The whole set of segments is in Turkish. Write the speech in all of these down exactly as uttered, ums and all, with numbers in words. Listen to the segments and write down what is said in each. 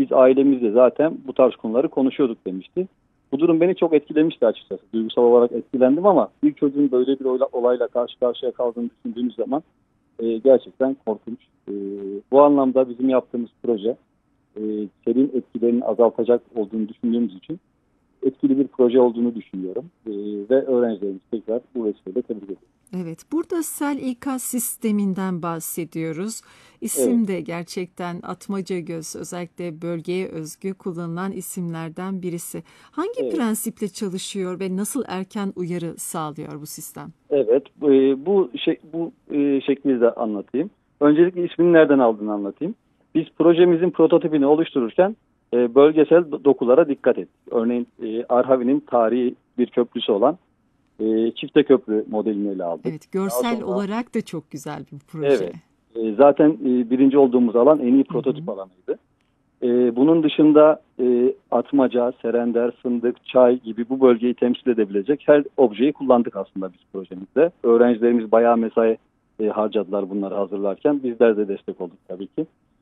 biz ailemizde zaten bu tarz konuları konuşuyorduk demişti. Bu durum beni çok etkilemişti açıkçası. Duygusal olarak etkilendim ama bir çocuğun böyle bir ola- olayla karşı karşıya kaldığını düşündüğümüz zaman e, gerçekten korkunç. E, bu anlamda bizim yaptığımız proje e, selin etkilerinin azaltacak olduğunu düşündüğümüz için etkili bir proje olduğunu düşünüyorum. E, ve öğrencilerimizi tekrar bu vesileyle tebrik ediyorum. Evet, burada sel ikaz sisteminden bahsediyoruz. Evet, İsim de gerçekten Atmaca Göz, özellikle bölgeye özgü kullanılan isimlerden birisi. Hangi evet, prensiple çalışıyor ve nasıl erken uyarı sağlıyor bu sistem? evet. E, bu şey, bu e, şekliyle anlatayım. Öncelikle ismini nereden aldığını anlatayım. Biz projemizin prototipini oluştururken e, bölgesel do- dokulara dikkat ettik. Örneğin e, Arhavi'nin tarihi bir köprüsü olan e, çifte köprü modelini ele aldık. Evet, Daha görsel sonra olarak da çok güzel bir proje. evet, e, zaten e, birinci olduğumuz alan en iyi Hı hı. prototip alanıydı. E, bunun dışında e, Atmaca, Serender, Fındık, Çay gibi bu bölgeyi temsil edebilecek her objeyi kullandık aslında biz projemizde. Öğrencilerimiz bayağı mesai e, harcadılar bunları hazırlarken. Bizler de destek olduk tabii ki.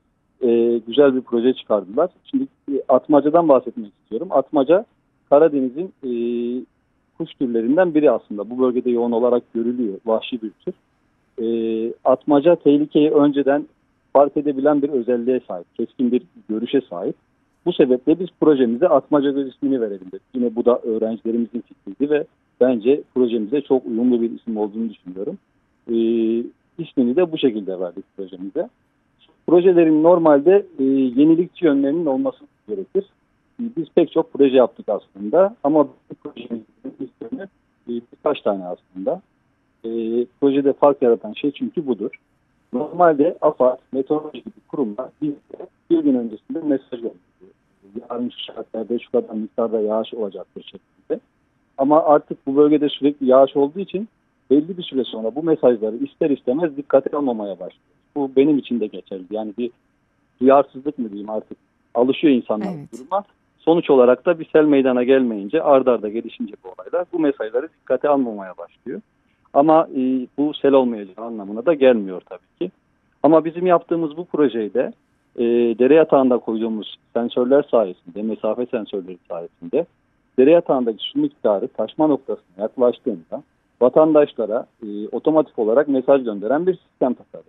E, güzel bir proje çıkardılar. Şimdi e, Atmaca'dan bahsetmek istiyorum. Atmaca Karadeniz'in e, kuş türlerinden biri aslında. Bu bölgede yoğun olarak görülüyor. Vahşi bir tür. E, Atmaca tehlikeyi önceden fark edebilen bir özelliğe sahip. Keskin bir görüşe sahip. Bu sebeple biz projemize Atmaca Göz ismini verebildik. Yine bu da öğrencilerimizin fikriydi ve bence projemize çok uyumlu bir isim olduğunu düşünüyorum. E, ismini de bu şekilde verdik projemize. Projelerin normalde e, yenilikçi yönlerinin olması gerekir. E, Biz pek çok proje yaptık aslında ama bu projemizin ismi e, birkaç tane aslında. E, projede fark yaratan şey çünkü budur. Normalde AFAD, meteoroloji gibi kurumlar bizde bir gün öncesinde mesaj gönderiyor. Yarın şu saatlerde şu kadar miktarda yağış olacaktır şeklinde. Ama artık bu bölgede sürekli yağış olduğu için belli bir süre sonra bu mesajları ister istemez dikkate almamaya başlıyor. Bu benim için de geçerli. Yani bir duyarsızlık mı diyeyim artık, alışıyor insanlar bu Evet. duruma. Sonuç olarak da bir sel meydana gelmeyince, ard arda gelişince bu olaylar bu mesajları dikkate almamaya başlıyor. Ama e, bu sel olmayacağı anlamına da gelmiyor tabii ki. Ama bizim yaptığımız bu projede e, dere yatağında koyduğumuz sensörler sayesinde, mesafe sensörleri sayesinde dere yatağındaki su miktarı taşma noktasına yaklaştığında vatandaşlara e, otomatik olarak mesaj gönderen bir sistem tasarladık.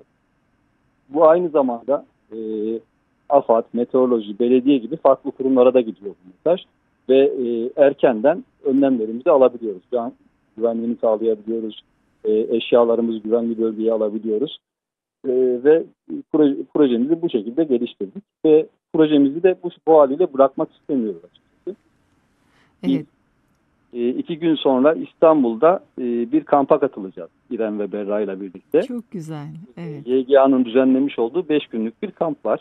Bu aynı zamanda e, AFAD, meteoroloji, belediye gibi farklı kurumlara da gidiyor bu mesaj. Ve e, erkenden önlemlerimizi alabiliyoruz. Can güvenliğini sağlayabiliyoruz. E, eşyalarımızı güvenli bölgeye alabiliyoruz. E, ve proje, projemizi bu şekilde geliştirdik. Ve projemizi de bu, bu haliyle bırakmak istemiyoruz açıkçası. Biz Evet, e, iki gün sonra İstanbul'da e, bir kampa katılacağız. İrem ve Berra ile birlikte. çok güzel. Evet. Y G A'nın düzenlemiş olduğu beş günlük bir kamp var.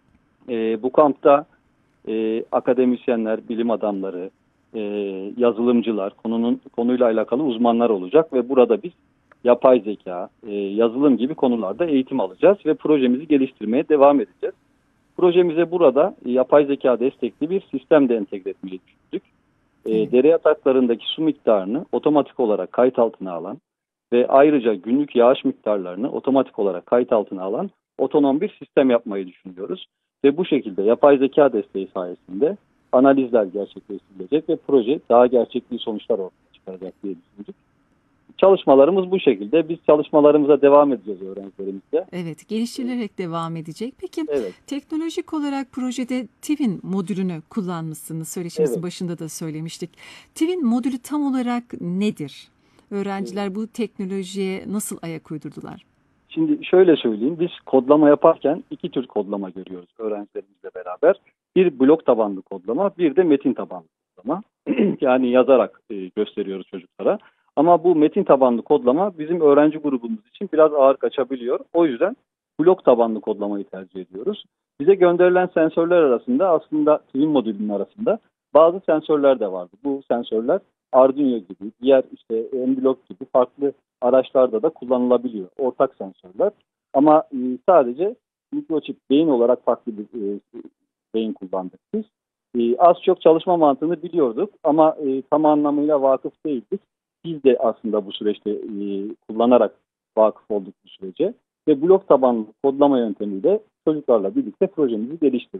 E, bu kampta e, akademisyenler, bilim adamları, e, yazılımcılar, konunun konuyla alakalı uzmanlar olacak ve burada biz yapay zeka, e, yazılım gibi konularda eğitim alacağız ve projemizi geliştirmeye devam edeceğiz. Projemize burada e, yapay zeka destekli bir sistem de entegre etmeyi düşündük. E, Evet. dere yataklarındaki su miktarını otomatik olarak kayıt altına alan ve ayrıca günlük yağış miktarlarını otomatik olarak kayıt altına alan otonom bir sistem yapmayı düşünüyoruz. Ve bu şekilde yapay zeka desteği sayesinde analizler gerçekleştirilecek ve proje daha gerçekçi sonuçlar ortaya çıkaracak diye düşündük. Çalışmalarımız bu şekilde. Biz çalışmalarımıza devam edeceğiz öğrencilerimizle. Evet, geliştirilerek devam edecek. Peki Evet, teknolojik olarak projede Twin modülünü kullanmışsınız. Söyleşimizin evet. başında da söylemiştik. Twin modülü tam olarak nedir? Öğrenciler bu teknolojiye nasıl ayak uydurdular? Şimdi şöyle söyleyeyim, biz kodlama yaparken iki tür kodlama görüyoruz öğrencilerimizle beraber. Bir blok tabanlı kodlama, bir de metin tabanlı kodlama. Yani yazarak e, gösteriyoruz çocuklara. Ama bu metin tabanlı kodlama bizim öğrenci grubumuz için biraz ağır kaçabiliyor. O yüzden blok tabanlı kodlamayı tercih ediyoruz. Bize gönderilen sensörler arasında aslında Twin modülünün arasında bazı sensörler de vardı. Bu sensörler Arduino gibi, diğer işte M-Block gibi farklı araçlarda da kullanılabiliyor. Ortak sensörler. Ama e, sadece mikroçip beyin olarak farklı bir e, beyin kullandık biz. E, az çok çalışma mantığını biliyorduk ama e, tam anlamıyla vakıf değildik. Biz de aslında bu süreçte e, kullanarak vakıf olduk bu sürece. Ve blok tabanlı kodlama yöntemiyle çocuklarla birlikte projemizi geliştirdik.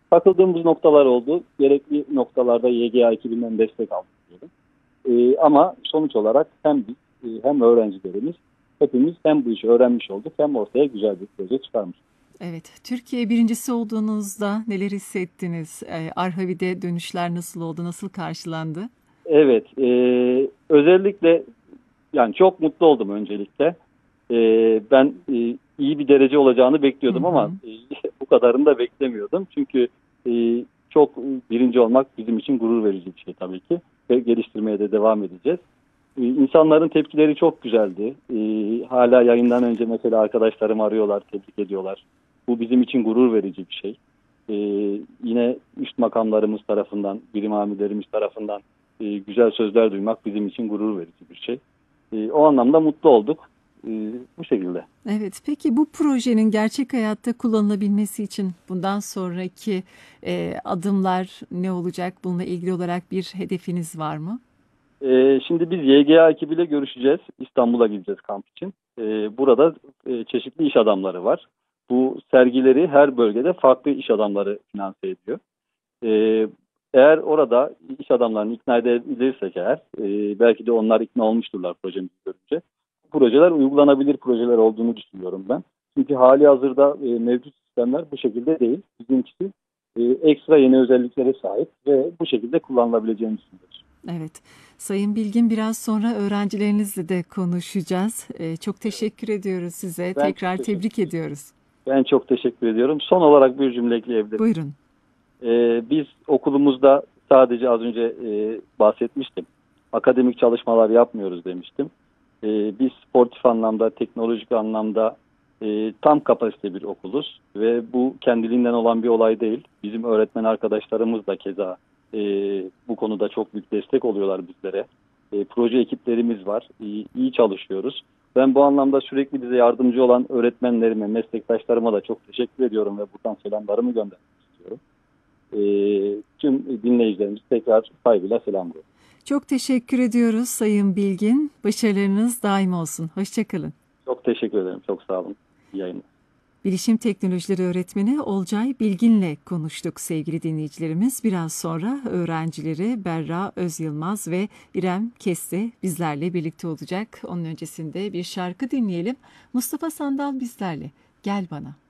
Takıldığımız noktalar oldu. Gerekli noktalarda Y G A ekibinden destek aldık diyelim. E, ama sonuç olarak hem biz e, hem öğrencilerimiz hepimiz hem bu işi öğrenmiş olduk hem ortaya güzel bir proje çıkarmış. Evet, Türkiye birincisi olduğunuzda neler hissettiniz? E, Arhavi'de dönüşler nasıl oldu, nasıl karşılandı? Evet, e, özellikle yani çok mutlu oldum öncelikle. E, ben e, iyi bir derece olacağını bekliyordum Hı hı. ama e, bu kadarını da beklemiyordum. Çünkü e, çok birinci olmak bizim için gurur verici bir şey tabii ki ve geliştirmeye de devam edeceğiz. E, insanların tepkileri çok güzeldi. E, hala yayından önce mesela arkadaşlarım arıyorlar, tebrik ediyorlar. Bu bizim için gurur verici bir şey. E, Yine üst makamlarımız tarafından, birim amirlerimiz tarafından e, güzel sözler duymak bizim için gurur verici bir şey. E, o anlamda mutlu olduk. E, bu şekilde. Evet, peki bu projenin gerçek hayatta kullanılabilmesi için bundan sonraki e, adımlar ne olacak? Bununla ilgili olarak bir hedefiniz var mı? E, şimdi biz Y G A ekibiyle görüşeceğiz. İstanbul'a gideceğiz kamp için. E, burada e, çeşitli iş adamları var. Bu sergileri her bölgede farklı iş adamları finanse ediyor. E, Eğer orada iş adamlarını ikna edebilirsek eğer, e, belki de onlar ikna olmuşturlar projemizi görünce. Bu projeler uygulanabilir projeler olduğunu düşünüyorum ben. Çünkü hali hazırda e, mevcut sistemler bu şekilde değil. Bizimkisi e, ekstra yeni özelliklere sahip ve bu şekilde kullanılabileceğini düşünüyoruz. Evet, Sayın Bilgin biraz sonra öğrencilerinizle de konuşacağız. E, çok teşekkür ediyoruz size. Ben çok Tekrar teşekkür tebrik ediyoruz. Ben çok teşekkür ediyorum. Son olarak bir cümle ekleyebilirim. Buyurun. Ee, biz okulumuzda sadece az önce e, bahsetmiştim. Akademik çalışmalar yapmıyoruz demiştim. Ee, biz sportif anlamda, teknolojik anlamda e, tam kapasite bir okuluz. Ve bu kendiliğinden olan bir olay değil. Bizim öğretmen arkadaşlarımız da keza e, bu konuda çok büyük destek oluyorlar bizlere. E, proje ekiplerimiz var. İyi, iyi çalışıyoruz. Ben bu anlamda sürekli bize yardımcı olan öğretmenlerime, meslektaşlarıma da çok teşekkür ediyorum ve buradan selamlarımı göndermek istiyorum. E, Tüm dinleyicilerimiz tekrar saygıyla selamlıyorum. Çok teşekkür ediyoruz Sayın Bilgin. Başarılarınız daim olsun. Hoşça kalın. Çok teşekkür ederim. Çok sağ olun. İyi yayınlar. Bilişim Teknolojileri Öğretmeni Olcay Bilgin'le konuştuk sevgili dinleyicilerimiz. Biraz sonra öğrencileri Berra Özyılmaz ve İrem Keste bizlerle birlikte olacak. Onun öncesinde bir şarkı dinleyelim. Mustafa Sandal bizlerle. Gel bana.